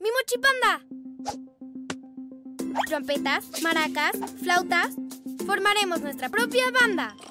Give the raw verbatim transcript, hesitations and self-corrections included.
¡Mi mochipanda! Trompetas, maracas, flautas. Formaremos nuestra propia banda.